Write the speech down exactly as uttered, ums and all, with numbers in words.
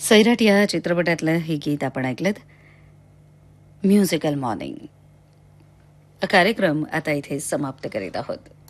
सैराट या चित्रपटातलं हे गीत आपण ऐकलं. म्युझिकल मॉर्निंग कार्यक्रम आता इथे समाप्त करीत आहोत.